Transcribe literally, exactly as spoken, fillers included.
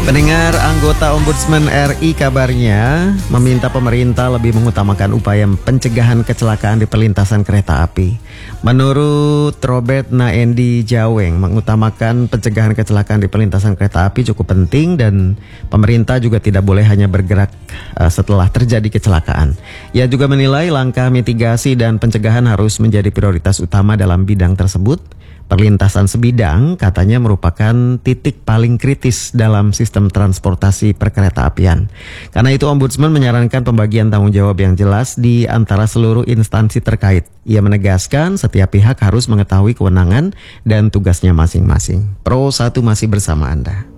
Pendengar, anggota Ombudsman R I kabarnya meminta pemerintah lebih mengutamakan upaya pencegahan kecelakaan di perlintasan kereta api. Menurut Robert Naendi Jaweng, mengutamakan pencegahan kecelakaan di perlintasan kereta api cukup penting dan pemerintah juga tidak boleh hanya bergerak uh, setelah terjadi kecelakaan. Ia juga menilai langkah mitigasi dan pencegahan harus menjadi prioritas utama dalam bidang tersebut. Perlintasan sebidang katanya merupakan titik paling kritis dalam sistem transportasi perkereta-apian. Karena itu Ombudsman menyarankan pembagian tanggung jawab yang jelas di antara seluruh instansi terkait. Ia menegaskan setiap pihak harus mengetahui kewenangan dan tugasnya masing-masing. Pro satu masih bersama Anda.